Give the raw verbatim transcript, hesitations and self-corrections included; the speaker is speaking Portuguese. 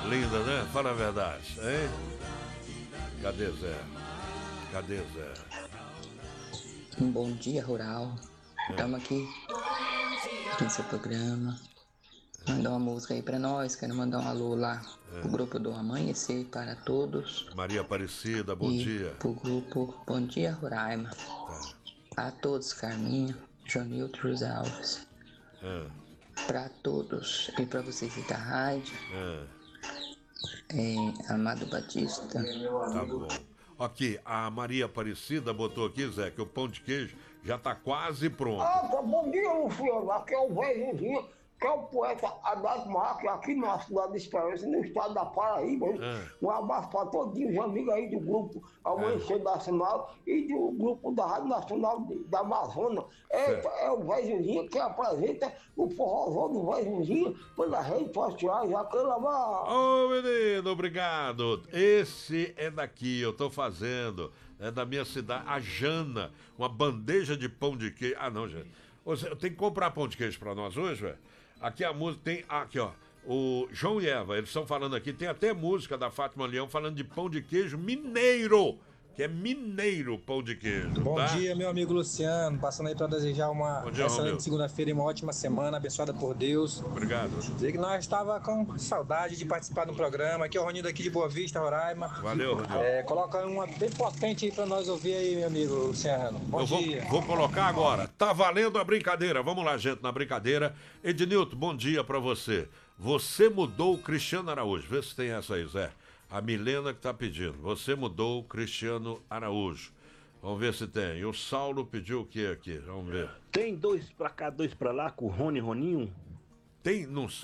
linda, né? Fala a verdade, hein? Cadê Zé? Cadê Zé? Um bom dia, Rural. Estamos aqui no seu programa. Mandar uma música aí pra nós. Quero mandar um alô lá pro grupo do Amanhecer para todos. Maria Aparecida, bom e dia. pro grupo Bom Dia, Roraima. Tá. A todos, Carminha, Jonilton José Alves. É, Pra todos e pra vocês da rádio. é, É, Amado Batista. tá bom. Aqui, a Maria Aparecida botou aqui, Zé, que o pão de queijo já tá quase pronto. Ah, tá bom dia, Luciano. Aqui é o velhozinho, que é o poeta Haddad Marques, aqui na cidade de Esperança, no estado da Paraíba. É. Um abraço para todos os amigos aí do grupo Amanhecer Nacional e do grupo da Rádio Nacional de- da Amazônia. É, é o velhozinho que apresenta o forrozão do velhozinho pelas redes sociais. Aquela lá. Ô, menino, obrigado. Esse é daqui, eu tô fazendo. É da minha cidade, a Jana. Uma bandeja de pão de queijo. Ah, não, gente. Ô, Zé, tem que comprar pão de queijo pra nós hoje, velho? Aqui a música tem. Aqui, ó. O João e Eva, eles estão falando aqui. Tem até música da Fátima Leão falando de pão de queijo mineiro. Que é mineiro pão de queijo. Bom tá? dia, meu amigo Luciano. Passando aí para desejar uma Bom dia, excelente Romeu. segunda-feira e uma ótima semana, abençoada por Deus. Obrigado. Dizer que nós estava com saudade de participar do programa. Aqui é o Ronildo aqui de Boa Vista, Roraima. Valeu, Rodrigo. É, coloca uma bem potente aí para nós ouvir aí, meu amigo Luciano. Bom Eu vou, dia. vou colocar agora. Tá valendo a brincadeira. Vamos lá, gente, na brincadeira. Ednilton, bom dia pra você. Você mudou o Cristiano Araújo. Vê se tem essa aí, Zé. A Milena que tá pedindo. Você mudou o Cristiano Araújo. Vamos ver se tem. E o Saulo pediu o que aqui? Vamos ver. Tem dois pra cá, dois pra lá, com o Rony e Roninho? Tem, não sei.